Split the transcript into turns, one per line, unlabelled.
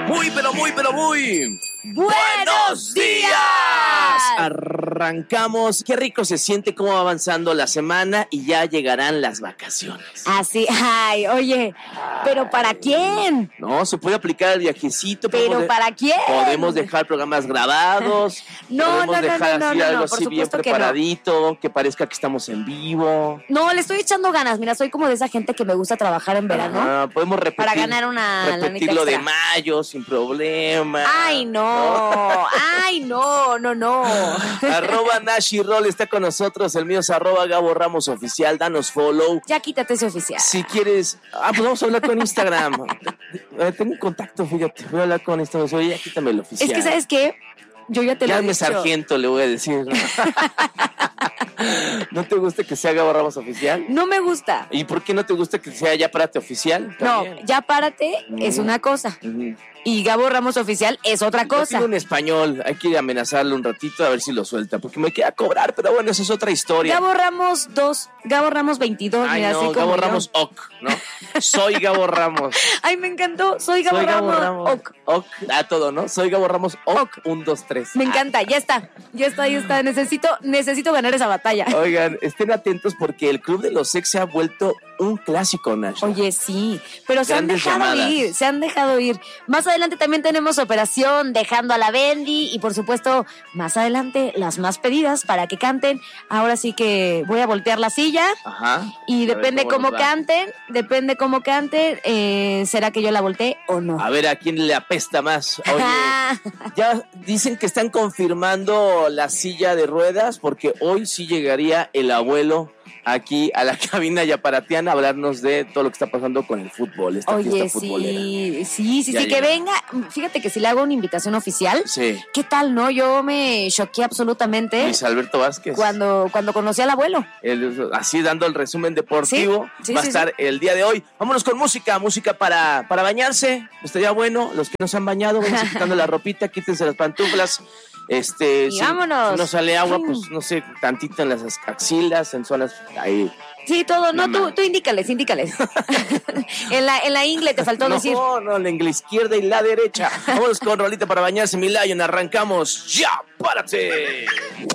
Muy
¡buenos días!
Arrancamos. Qué rico se siente cómo va avanzando la semana y ya llegarán las vacaciones.
Así, ay, oye, ¿pero para quién?
No, se puede aplicar el viajecito.
¿Pero para quién?
Podemos dejar programas grabados. Podemos dejar así algo así bien preparadito, que parezca que estamos en vivo.
No, le estoy echando ganas. Mira, soy como de esa gente que me gusta trabajar en verano.
Podemos repetir.
Para ganar
repetirlo de mayo sin problema.
Ay, no. Ay, no.
Arroba Nashi Roll está con nosotros. El mío es arroba Gabo Ramos Oficial. Danos follow.
Ya quítate ese oficial.
Si quieres. Pues vamos a hablar con Instagram. Tengo un contacto, fíjate. Voy a hablar con Instagram. Oye, ya quítame el oficial.
Es que, ¿sabes qué? Yo ya te lo he dicho.
Sargento, le voy a decir. ¿No te gusta que sea Gabo Ramos Oficial?
No me gusta.
¿Y por qué no te gusta que sea Ya Párate Oficial?
¿También? No, Ya Párate es una cosa. Y Gabo Ramos Oficial es otra cosa.
En español, hay que amenazarle un ratito a ver si lo suelta, porque me queda cobrar, pero bueno, esa es otra historia.
Gabo Ramos 2, Gabo Ramos 22.
Ay,
mira,
no,
así como
Gabo
yo.
Ramos OK, ¿no? Soy Gabo Ramos.
Ay, me encantó, soy Gabo Ramos OK.
OK, todo, ¿no? Soy Gabo Ramos OK, 1, 2, 3.
Me encanta, ya está. Necesito ganar esa batalla.
Oigan, estén atentos porque el Club de los Ex se ha vuelto un clásico, Nash.
Oye, sí, pero se han dejado ir. Más adelante también tenemos Operación Dejando a la Bendy y por supuesto, más adelante las más pedidas para que canten. Ahora sí que voy a voltear la silla.
Ajá.
Y depende cómo canten, ¿será que yo la volteé o no?
A ver, ¿a quién le apesta más? Oye, ya dicen que están confirmando la silla de ruedas porque hoy sí llegaría el abuelo aquí a la cabina yaparatiana a hablarnos de todo lo que está pasando con el fútbol, fiesta futbolera.
Sí, que venga. Fíjate que si le hago una invitación oficial,
sí.
¿Qué tal, no? Yo me choqué absolutamente.
Luis Alberto Vázquez.
Cuando conocí al abuelo.
Así dando el resumen deportivo.
Sí,
va a estar el día de hoy. Vámonos con música para bañarse. Estaría bueno. Los que no se han bañado, váyanse quitando la ropita, quítense las pantuflas.
Y vámonos.
Si no sale agua, pues no sé, tantito en las axilas, en zonas ahí.
Sí, todo, no, tú indícales. en la ingle te faltó decir.
No, la ingle izquierda y la derecha. Vámonos con rolita para bañarse, mi Lion, arrancamos. ¡Ya, párate!